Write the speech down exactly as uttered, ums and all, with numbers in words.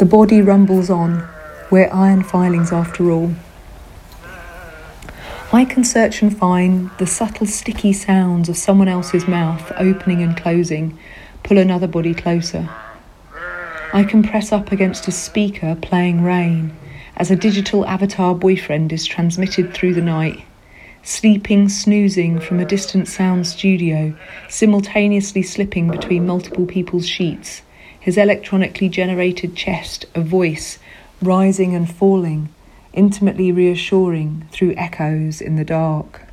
The body rumbles on. We're iron filings after all. I can search and find the subtle sticky sounds of someone else's mouth opening and closing, pull another body closer. I can press up against a speaker playing Rain as a digital avatar boyfriend is transmitted through the night, sleeping, snoozing from a distant sound studio, simultaneously slipping between multiple people's sheets, his electronically generated chest, a voice, rising and falling, intimately reassuring through echoes in the dark.